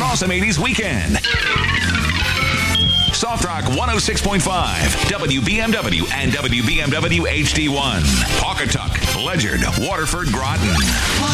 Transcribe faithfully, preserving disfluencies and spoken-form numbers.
Awesome eighties Weekend. Soft Rock one oh six point five, W B M W and W B M W H D one. Pawcatuck, Ledyard, Waterford, Groton.